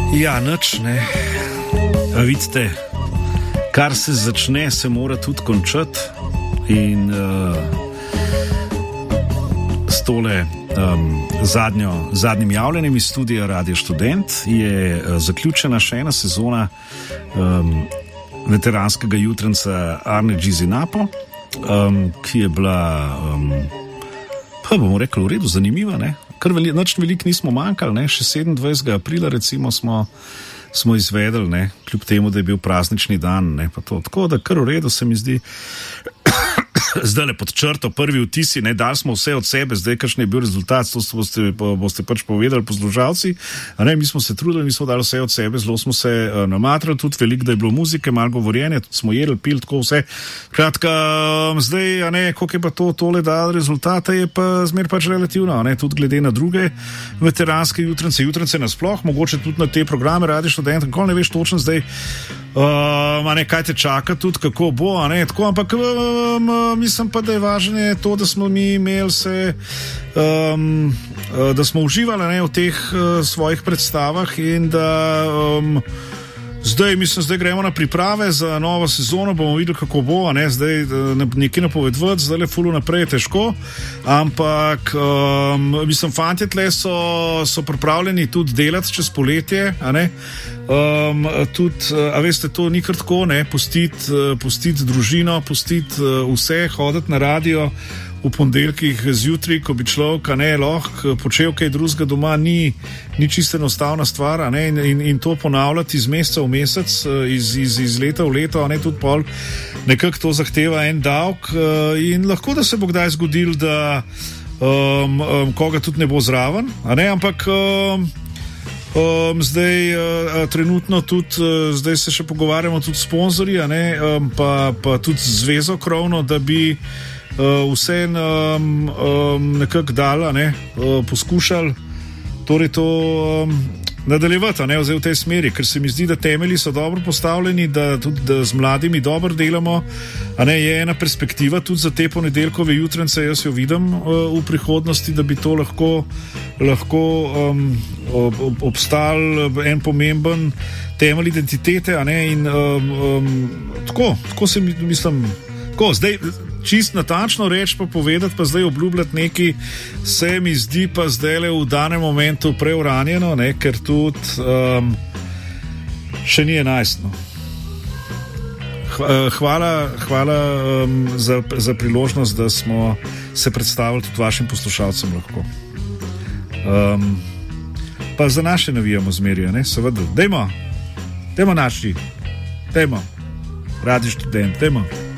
Ja, nič, ne. A vidite, kar se začne, se mora tudi končati. In s tole zadnjim javljanjem iz studia Radio Študent je zaključena še ena sezona veteranskega jutranca Arne Gizinapo, ki je bila, pa bomo rekli, v redu, zanimiva, ne? Kar nič veliko nismo manjkali, ne? Še 27. aprila recimo smo izvedeli, ne? Kljub temu, da je bil praznični dan, ne? Pa to. Tako da kar v redu se mi zdi. Zdaj le pod črto, prvi vtisi, ne, dali smo vse od sebe, zdaj kakšen je bil rezultat, to boste pač povedali poslušalci, ne, mi smo se trudili, mi smo dali vse od sebe, zelo smo se namatrali, tudi veliko, da je bilo muzike, malo govorjenja, tudi smo jedli, pili, tako vse. Kratka, zdaj, a ne, koliko je pa tole dal rezultate, je pa zmer pač relativno, ne, tudi glede na druge veteranske jutrance nasploh, mogoče tudi na te programe Radio Študent, kako ne veš točno zdaj, a ne, kaj te čaka tudi, kako bo, a ne, tako, ampak mislim pa, da je važno to, da smo mi imeli se, da smo uživali, ne, v teh svojih predstavah in da zdaj gremo na priprave za novo sezono, bomo videli, kako bo, a ne, zdaj nekaj napovedovati, zdaj le fulu naprej je težko, ampak mislim, fantje tle so pripravljeni tudi delati čez poletje, a ne, tudi, a veste, to ni kar tako, ne, pustiti družino, pustiti vse, hoditi na radio v ponedeljkih zjutraj, ko bi človek, a ne, lahko počel kaj drugega doma, ni čisto enostavna stvar, a ne, in to ponavljati iz meseca v mesec, iz leta v leto, a ne, tudi pol nekako to zahteva en davek, in lahko da se bo kdaj zgodil, da koga tudi ne bo zraven, a ne, ampak zdaj trenutno tudi, zdaj se še pogovarjamo tudi s sponzorji, a ne, pa tudi zvezo krovno, da bi vse nekako dala, ne, poskušali torej to nadaljevati, ne, v tej smeri, ker se mi zdi, da temelji so dobro postavljeni, da tudi da z mladimi dobro delamo, a ne, je ena perspektiva tudi za te ponedeljkove jutrance, jaz jo vidim v prihodnosti, da bi to lahko obstal en pomemben temelj identitete, a ne, in tako se mislim, tako, zdaj čist natančno reči pa povedati, pa zdaj obljubljati nekaj, se mi zdi pa zdaj v danem momentu preuranjeno, ne, ker tudi še ni 11. Hvala za priložnost, da smo se predstavili tudi vašim poslušalcem lahko. Pa za naše navijamo zmerja, ne, seveda. Dajmo naši, Radio Študent, dajmo.